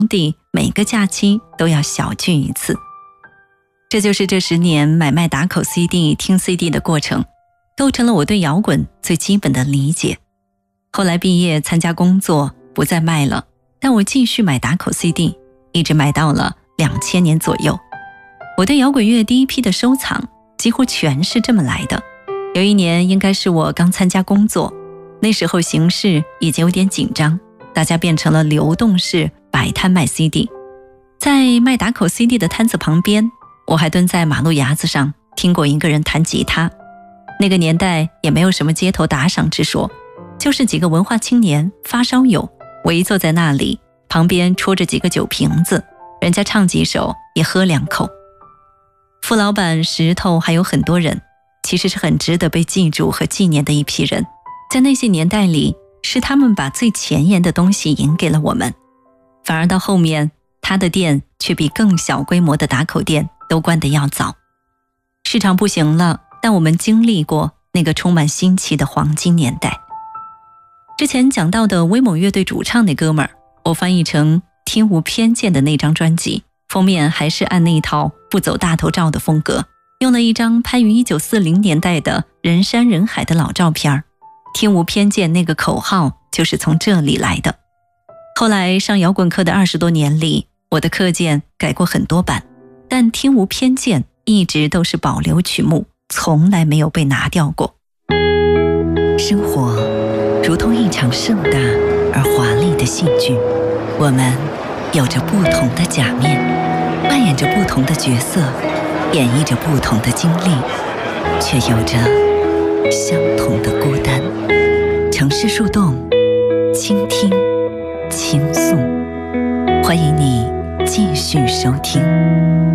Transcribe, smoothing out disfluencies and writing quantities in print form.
弟每个假期都要小聚一次。这就是这10年买卖打口 CD 听 CD 的过程，构成了我对摇滚最基本的理解。后来毕业参加工作不再卖了，但我继续买打口 CD， 一直买到了2000年左右。我对摇滚乐第一批的收藏几乎全是这么来的。有一年应该是我刚参加工作，那时候形势已经有点紧张，大家变成了流动式摆摊卖 CD。 在卖打口 CD 的摊子旁边，我还蹲在马路牙子上听过一个人弹吉他。那个年代也没有什么街头打赏之说，就是几个文化青年发烧友围坐在那里，旁边戳着几个酒瓶子，人家唱几首也喝2口。傅老板、石头还有很多人，其实是很值得被记住和纪念的一批人。在那些年代里，是他们把最前沿的东西赢给了我们，反而到后面他的店却比更小规模的打口店都关得要早。市场不行了，但我们经历过那个充满新奇的黄金年代。之前讲到的威猛乐队主唱那哥们儿，我翻译成听无偏见的那张专辑，封面还是按那一套不走大头照的风格，用了一张拍于1940年代的人山人海的老照片。听无偏见那个口号就是从这里来的。后来上摇滚课的20多年里，我的课件改过很多版，但听无偏见一直都是保留曲目，从来没有被拿掉过。生活如同一场盛大而华丽的戏剧，我们有着不同的假面，扮演着不同的角色，演绎着不同的经历，却有着相同的孤单。城市树洞，倾听，倾诉，欢迎你继续收听。